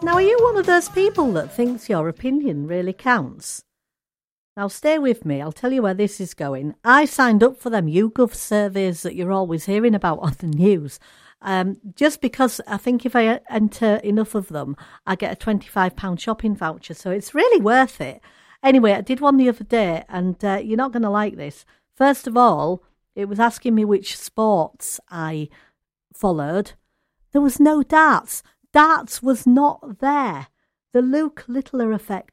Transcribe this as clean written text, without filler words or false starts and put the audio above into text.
Now, are you one of those people that thinks your opinion really counts? Now, stay with me. I'll tell you where this is going. I signed up for them YouGov surveys that you're always hearing about on the news. Just because I think if I enter enough of them, I get a £25 shopping voucher. So it's really worth it. Anyway, I did one the other day, and you're not going to like this. First of all, it was asking me which sports I followed. There was no darts. Darts was not there. The Luke Littler effect